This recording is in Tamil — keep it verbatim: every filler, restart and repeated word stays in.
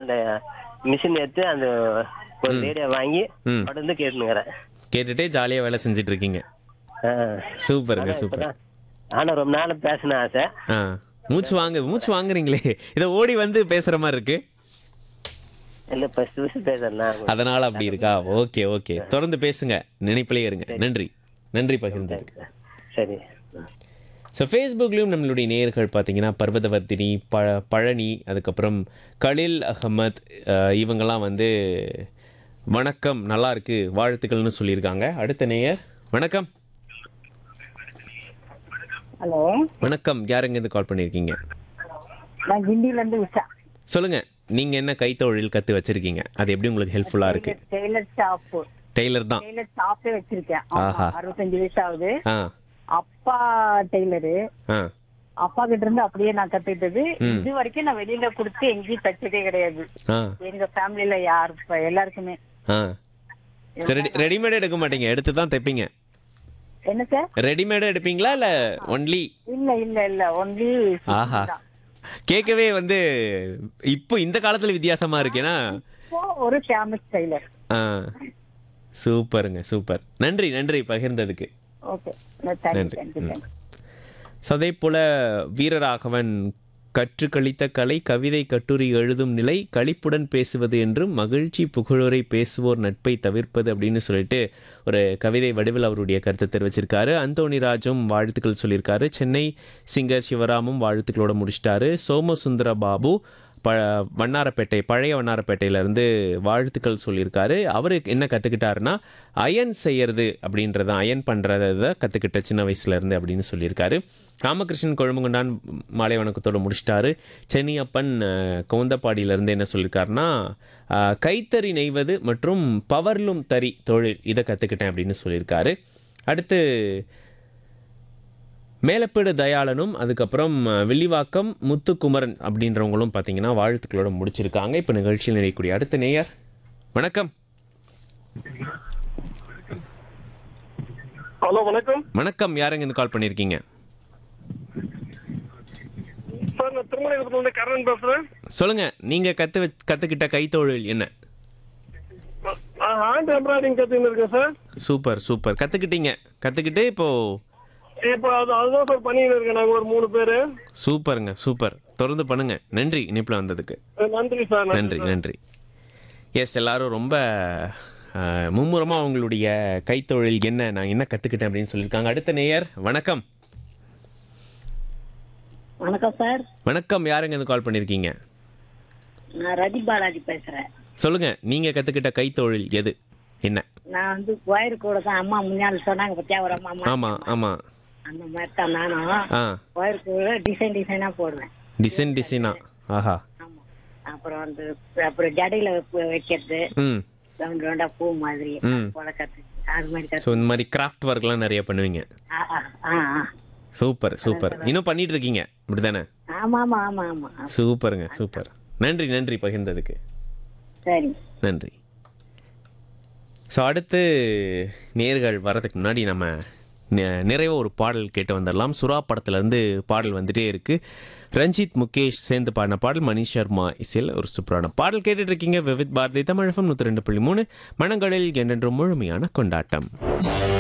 அந்த மிஷின் எடுத்து அந்த ஒரு ரேடியோ வாங்கி ம். தொடர்ந்து கேட்டுனுங்கிறேன். கேட்டுட்டே ஜாலியா வேலை செஞ்சுட்டு இருக்கீங்க. சூப்பருங்க சூப்பர். ஆனா ரொம்ப நாள் பேசின ஆசை. ஆ மூச்சு வாங்க மூச்சு வாங்குறீங்களே, இதை ஓடி வந்து பேசுற மாதிரி இருக்கு. இல்ல ஃபர்ஸ்ட் ஃபர்ஸ்ட் பேசுறேன். அதனால அப்படி இருக்கா? ஓகே ஓகே, தொடர்ந்து பேசுங்க, நினைப்பிலே இருங்க. நன்றி நன்றி பகிர்ந்ததுக்கு. சரி. ஸோ ஃபேஸ்புக்லேயும் நம்மளுடைய நேயர்கள் பார்த்தீங்கன்னா பர்வதவர்த்தினி, ப பழனி, அதுக்கப்புறம் கலில் அகமத், அஹ், இவங்கெல்லாம் வந்து வணக்கம் நல்லா இருக்கு வாழ்த்துக்கள்னு சொல்லியிருக்காங்க. அடுத்த நேயர் வணக்கம். ஹலோ வணக்கம், யாருங்க இருந்து கால் பண்ணியிருக்கீங்க? நான் கிண்டில இருந்து உஷா. சொல்லுங்க, நீங்க என்ன கைத்தொழில் கத்து வச்சிருக்கீங்க? அது எப்படி உங்களுக்கு ஹெல்ப்ஃபுல்லா இருக்கு? Tailor shop. டெய்லர் தான். டெய்லர் ஷாப்பே வச்சிருக்கேன். ஆஹா. அறுபத்தஞ்சு வயசு ஆகுது. ஆ அப்பா டெய்லரு. ஆ அப்பா கிட்ட இருந்து அப்படியே நான் கத்துக்கிட்டது. இது வரைக்கும் நான் வெளியில கொடுத்து எங்கேயும் தச்சதே கிடையாது. ஆ எங்க ஃபேமிலில யாரு இப்ப எல்லாருக்குமே. ஆ சரி, ரெடிமேட் எடுக்க மாட்டீங்க, எடுத்து தான் தைப்பீங்க? என்ன சார்? ரெடிமேட் எடுப்பீங்களா இல்ல ஒன்லி? இல்ல இல்ல இல்ல ஒன்லி. ஆஹா, கேட்கவே வந்து இப்போ இந்த காலத்துல வித்தியாசமா இருக்கேனா. ஒரு ஃபேமஸ் டெய்லர். ஆ சூப்பருங்க சூப்பர். நன்றி நன்றி பகிர்ந்ததுக்கு. ஓகே, தேங்க்யூ நன்றி. தேங்க்யூ ம். தேங்க்யூ. ஸோ அதே போல வீரராகவன், கற்று கழித்த கலை கவிதை கட்டுரை எழுதும் நிலை களிப்புடன் பேசுவது என்றும் மகிழ்ச்சி புகழோரை பேசுவோர் நட்பை தவிர்ப்பது அப்படின்னு சொல்லிட்டு ஒரு கவிதை வடிவில் அவருடைய கருத்தை தெரிவிச்சிருக்காரு. அந்தோணி ராஜும் வாழ்த்துக்கள் சொல்லியிருக்காரு. சென்னை சிங்கர் சிவராமும் வாழ்த்துக்களோட முடிச்சிட்டாரு. சோமசுந்தர பாபு ப வண்ணாரப்பேட்டை, பழைய வண்ணாரப்பேட்டையிலேருந்து வாழ்த்துக்கள் சொல்லியிருக்காரு. அவர் என்ன கற்றுக்கிட்டாருன்னா அயன் செய்யறது அப்படின்றத, அயன் பண்ணுறத கற்றுக்கிட்ட சின்ன வயசுலேருந்து அப்படின்னு சொல்லியிருக்காரு. ராமகிருஷ்ணன் கொழும்புகொண்டான் மாலை வணக்கத்தோடு முடிச்சிட்டாரு. சென்னியப்பன் கவுந்தப்பாடியிலேருந்து என்ன சொல்லியிருக்காருன்னா கைத்தறி நெய்வது மற்றும் பவர்லும் தறி தொழில் இதை கற்றுக்கிட்டேன் அப்படின்னு சொல்லியிருக்காரு. அடுத்து மேலப்பேடு தயாளனும், அதுக்கப்புறம் வில்லிவாக்கம் முத்துக்குமரன் அப்படின்றவங்களும் பார்த்தீங்கன்னா வாழ்த்துக்களோட முடிச்சிருக்காங்க. இப்போ நிகழ்ச்சியில் நினைக்கக்கூடிய அடுத்த நேயர் வணக்கம். ஹலோ வணக்கம். வணக்கம், யாருங்க இருந்து கால் பண்ணியிருக்கீங்க? சார் நான் திருமணத்துல கரண் பேசுறேன். சொல்லுங்க, நீங்க கத்து வச்- கத்துக்கிட்ட கைத்தொழில் என்ன? ஹேண்ட் எம்ப்ராய்டிங் கத்துக்கிட்டு இருக்கேன் சார். சூப்பர் சூப்பர், கத்துக்கிட்டீங்க. கத்துக்கிட்டு இப்போ இப்போ அது அதுதான் சார் பண்ணிட்டு இருக்கேன். நாங்கள் ஒரு மூணு பேரு. சூப்பருங்க சூப்பர், தொடர்ந்து பண்ணுங்க. நன்றி இணைப்பில் வந்ததுக்கு. நன்றி சார். நன்றி நன்றி. எஸ், எல்லாரும் ரொம்ப மும்முரமாக அவங்களுடைய கைத்தொழில் என்ன, நான் என்ன கற்றுக்கிட்டேன் அப்படின்னு சொல்லியிருக்காங்க. அடுத்த நேயர் வணக்கம். வணக்கம் சார். வணக்கம், யாருங்க இருந்து கால் பண்ணியிருக்கீங்க? நான் ரதி பாலாஜி பேசுறேன். சொல்லுங்கள், நீங்கள் கற்றுக்கிட்ட கைத்தொழில் எது, என்ன? நான் வந்து ஒயர் கூட தான் அம்மா முன்னாள் சொன்னாங்க பத்தியா, ஒரு அம்மா அம்மா ஆமாம் ஆமாம். அந்த மாதிரி தான் நானும் ஆ ஒயர் கூட டிசைன் டிசைனா போடுவேன். டிசைன் டிசைனா. ஆஹா. ஆமா. அப்புறம் வந்து அப்புறம் ஜடையில வைப்ப- வைக்கிறது, ம் ரவுண்ட் ரவுண்டா பூ மாதிரி ம். போல கத்து அது மாதிரி ஸோ கத்து. இந்த மாதிரி கிராஃப்ட் ஒர்க்லாம் நிறைய பண்ணுவீங்க. ஆ, ஆ, ஆ, ஆ. சூப்பர் சூப்பர், இன்னும் பண்ணிட்டு இருக்கீங்க அப்படி தானே? ஆமா ஆமா ஆமா ஆமா. சூப்பருங்க சூப்பர். நன்றி நன்றி பகிர்ந்ததுக்கு. சரி. நன்றி. ஸோ அடுத்து நேர்கள் வரதுக்கு முன்னாடி நம்ம நி- நிறைய ஒரு பாடல் கேட்டு வந்துடலாம். சுறா படத்துலேருந்து பாடல் வந்துட்டே இருக்குது. ரஞ்சித் முகேஷ் சேர்ந்து பாடின பாடல், மணிஷ் சர்மா இசையில் ஒரு சூப்பரான பாடல் கேட்டுட்டு இருக்கீங்க. விவித் பாரதி தமிழகம் நூற்றி ரெண்டு புள்ளி மூணு மனங்களில் என்றென்றும் முழுமையான கொண்டாட்டம்.